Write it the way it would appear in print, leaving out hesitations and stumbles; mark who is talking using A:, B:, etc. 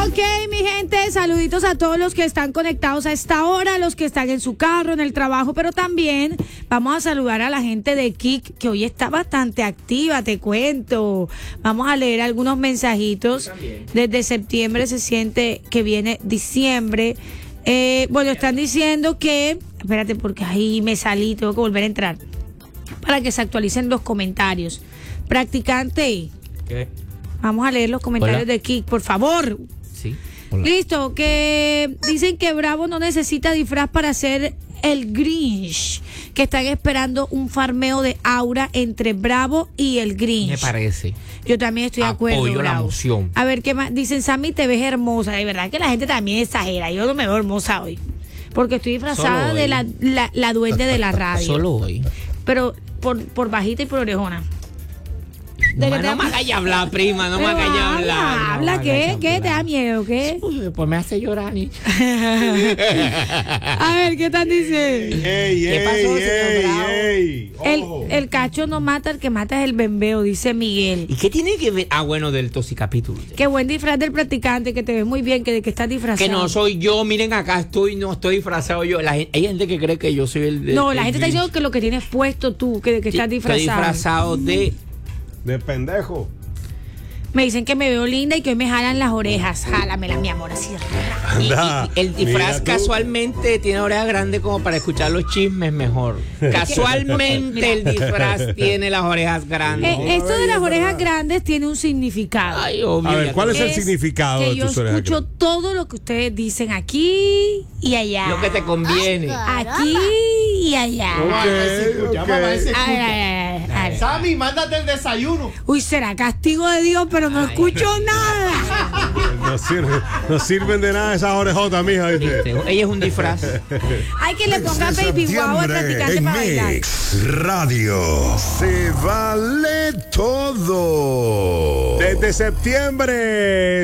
A: Ok, mi gente, saluditos a todos los que están conectados a esta hora, los que están en su carro, en el trabajo, pero también vamos a saludar a la gente de Kik, que hoy está bastante activa, te cuento. Vamos a leer algunos mensajitos. Desde septiembre se siente que viene diciembre. Bueno, están diciendo que, espérate, porque ahí me salí, tengo que volver a entrar, para que se actualicen los comentarios. Practicante.
B: ¿Qué?
A: Vamos a leer los comentarios
B: Hola.
A: de Kik, por favor.
B: Sí.
C: Hola.
A: Listo, que dicen que Bravo no necesita disfraz para ser el Grinch, que están esperando un farmeo de aura entre Bravo y el Grinch.
B: Me parece.
A: Yo también estoy de acuerdo.
B: Apoyo la
A: Bravo.
B: moción.
A: A ver, ¿qué más? Dicen, Sammy, te ves hermosa. De verdad que la gente también exagera. Yo no me veo hermosa hoy, porque estoy disfrazada
B: Solo
A: de
B: hoy.
A: la duende de la radio.
B: Solo hoy.
A: Pero por bajita y por orejona.
B: No me hagas ya hablar, prima, no me hagas ya hablar.
A: Habla, ¿qué? ¿Qué? ¿Te da miedo? ¿Qué?
B: Uy, pues me hace llorar. ¿Eh?
A: A ver, ¿qué tal dice?
B: ¿Qué pasó, señor Bravo?
A: El cacho no mata, el que mata es el bembeo, dice Miguel.
B: ¿Y qué tiene que ver? Ah, bueno, del tosicapítulo.
A: Qué buen disfraz del practicante, que te ves muy bien, que estás disfrazado.
B: Que no soy yo, miren acá no estoy disfrazado yo. Hay gente que cree que yo soy el de.
A: No, la gente está diciendo que lo que tienes puesto tú, que estás disfrazado.
B: Estoy disfrazado
C: De pendejo.
A: Me dicen que me veo linda y que hoy me jalan las orejas. Jálamelas, mi amor, así.
C: Anda,
B: y el disfraz
C: mira tú.
B: casualmente tiene orejas grandes como para escuchar los chismes mejor. Casualmente el disfraz tiene las orejas grandes.
A: Esto de las orejas grandes tiene un significado.
B: Ay, obvio.
C: A ver, ¿cuál es el
A: Es
C: significado
A: que
C: de
A: yo
C: tus orejas?
A: escucho todo lo que ustedes dicen aquí y allá.
B: Lo que te conviene.
A: Aquí y allá.
C: Ok.
A: A ver, a ver.
D: Sammy, mándate el desayuno.
A: Uy, será castigo de Dios, pero no escucho nada.
C: No sirven de nada esas orejotas, mija. ¿viste?
B: Ella es un disfraz.
A: Hay que le ponga Baby Wow al practicante para bailar.
E: Mix Radio. Se vale todo.
C: Desde septiembre